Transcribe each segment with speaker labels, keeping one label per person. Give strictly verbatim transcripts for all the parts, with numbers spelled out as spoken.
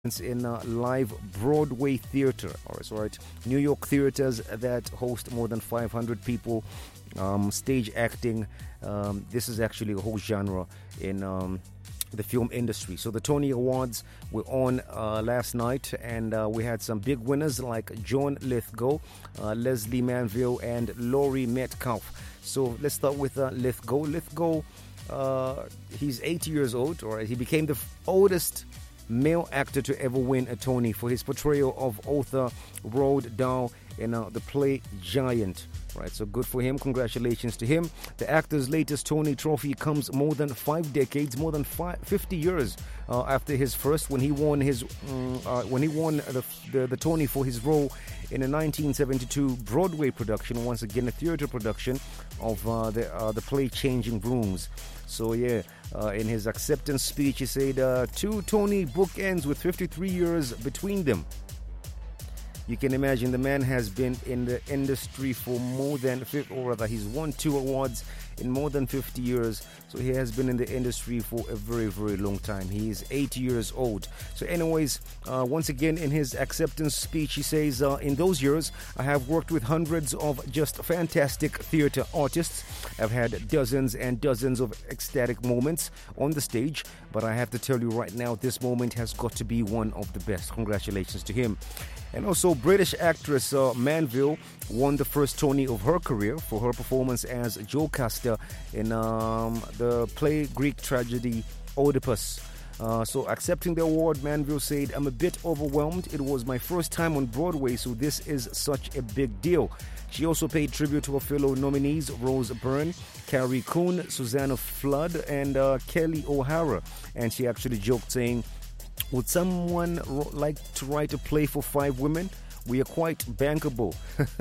Speaker 1: in uh, live Broadway theater. All right, all right. New York theaters that host more than five hundred people, um, stage acting. Um, this is actually a whole genre in um, the film industry. So the Tony Awards were on uh, last night, and uh, we had some big winners like John Lithgow, uh, Leslie Manville, and Laurie Metcalf. So let's start with uh, Lithgow. Lithgow, uh, he's eighty years old. All right, he became the f- oldest male actor to ever win a Tony for his portrayal of Arthur Roald Dahl in uh, the play Giant. Right, so good for him. Congratulations to him. The actor's latest Tony trophy comes more than five decades, more than five, fifty years uh, after his first, when he won his um, uh, when he won the, the the Tony for his role in a nineteen seventy-two Broadway production. Once again, a theater production of uh, the uh, the play Changing Rooms. So yeah, uh, in his acceptance speech, he said uh, two Tony bookends with fifty-three years between them. You can imagine the man has been in the industry for more than, or rather, he's won two awards in more than fifty years. So he has been in the industry for a very, very long time. He is eighty years old. So anyways, uh, once again, in his acceptance speech, he says, uh, in those years, I have worked with hundreds of just fantastic theater artists. I've had dozens and dozens of ecstatic moments on the stage. But I have to tell you right now, this moment has got to be one of the best. Congratulations to him. And also, British actress uh, Manville won the first Tony of her career for her performance as Jocasta in um, the play Greek tragedy Oedipus. Uh, so, accepting the award, Manville said, I'm a bit overwhelmed. It was my first time on Broadway, so this is such a big deal. She also paid tribute to her fellow nominees, Rose Byrne, Carrie Coon, Susanna Flood, and uh, Kelly O'Hara. And she actually joked, saying, would someone like to write a play for five women? We are quite bankable.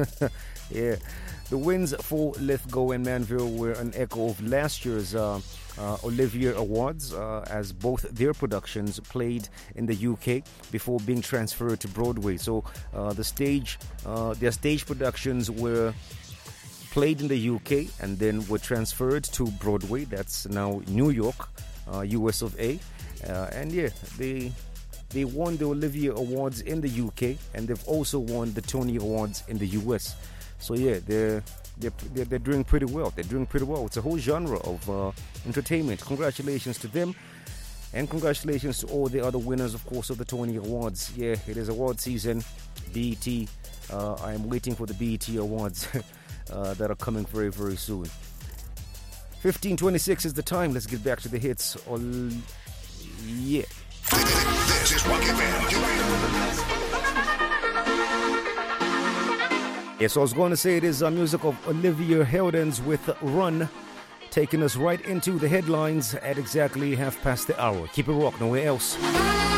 Speaker 1: Yeah. The wins for Lithgow and Manville were an echo of last year's uh, uh, Olivier Awards, uh, as both their productions played in the U K before being transferred to Broadway. So uh, the stage, uh, their stage productions were played in the U K and then were transferred to Broadway. That's now New York, uh, U S of A. Uh, and yeah, they they won the Olivier Awards in the U K, and they've also won the Tony Awards in the U S. So yeah, they're they're they're, they're doing pretty well. They're doing pretty well. It's a whole genre of uh, entertainment. Congratulations to them, and congratulations to all the other winners, of course, of the Tony Awards. Yeah, it is award season. B E T. Uh, I am waiting for the B E T Awards uh, that are coming very, very soon. fifteen twenty-six is the time. Let's get back to the hits. All Yeah.
Speaker 2: This is Rock F M.
Speaker 1: Yes, I was going to say it is uh, music of Olivia Heldens with Run, taking us right into the headlines at exactly half past the hour. Keep it rock, nowhere else.